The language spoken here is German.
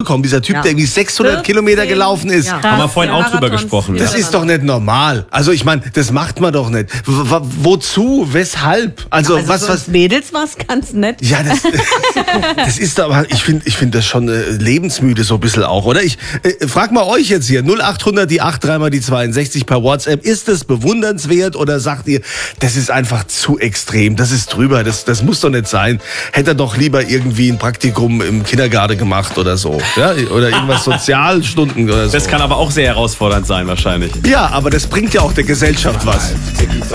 gekommen. Dieser Typ, der irgendwie 600 Kilometer gelaufen ist. Ja. Haben wir vorhin auch drüber gesprochen. Das ist doch nicht normal. Also ich meine, das macht man doch nicht. Wozu? Weshalb? Also was Mädels war es ganz nett. Ja, das ist aber, ich finde das schon lebensmüde so ein bisschen auch, oder? Ich frag mal euch jetzt hier, 0800 die 83 mal die 62 per WhatsApp. Ist das bewundernswert oder sagt ihr, das ist einfach zu extrem, das ist drüber, das muss doch nicht sein. Hätte er doch lieber irgendwie ein Praktikum im Kindergarten gemacht oder so. Ja? Oder irgendwas Sozialstunden oder so. Das kann aber auch sehr herausfordernd sein wahrscheinlich. Ja, aber das bringt ja auch der Gesellschaft was.